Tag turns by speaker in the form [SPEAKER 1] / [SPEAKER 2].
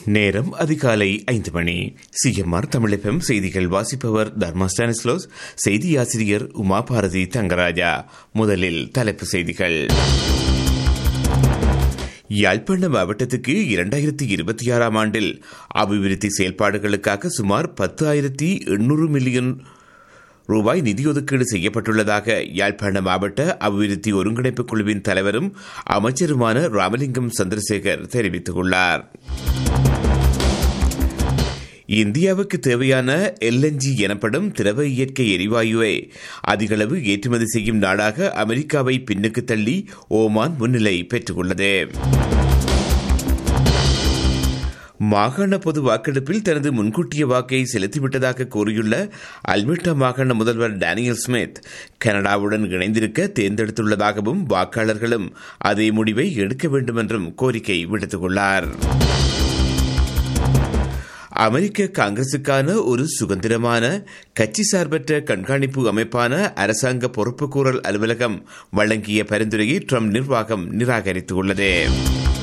[SPEAKER 1] நேரம் அதிகாலை 5 மணி. சிஎம்ஆர் தமிழகம் செய்திகள் வாசிப்பவர் தர்மா ஸ்டானிஸ்லோஸ். செய்தி ஆசிரியர் உமா பாரதி தங்கராஜா. முதலில் தலைப்பு செய்திகள். யாழ்ப்பாண மாவட்டத்துக்கு 2026 ஆண்டில் அபிவிருத்தி செயல்பாடுகளுக்காக சுமார் 10,800 மில்லியன் ரூபாய் நிதி ஒதுக்கீடு செய்யப்பட்டுள்ளதாக யாழ்ப்பாண மாவட்ட அபிவிருத்தி ஒருங்கிணைப்பு குழுவின் தலைவரும் அமைச்சருமான ராமலிங்கம் சந்திரசேகர் தெரிவித்துள்ளார். இந்தியாவுக்கு தேவையான LNG எனப்படும் திரவ இயற்கை எரிவாயுவை அதிகளவு ஏற்றுமதி செய்யும் நாடாக அமெரிக்காவை பின்னுக்கு தள்ளி ஓமான் முன்னிலை பெற்றுள்ளது. மாகாண பொது வாக்கெடுப்பில் தனது முன்கூட்டிய வாக்கை செலுத்திவிட்டதாக கூறியுள்ள அல்பர்டா மாகாண முதல்வர் டேனியல் ஸ்மித் கனடாவுடன் இணைந்திருக்க தேர்ந்தெடுத்துள்ளதாகவும் வாக்காளர்களும் அதே முடிவை எடுக்க வேண்டும் என்றும் கோரிக்கை விடுத்துள்ளார். அமெரிக்க காங்கிரசுக்கான ஒரு சுதந்திரமான கட்சி சார்பற்ற கண்காணிப்பு அமைப்பான அரசாங்க பொறுப்புக்கூறல் அலுவலகம் வழங்கிய பரிந்துரையை ட்ரம்ப் நிர்வாகம் நிராகரித்துள்ளது.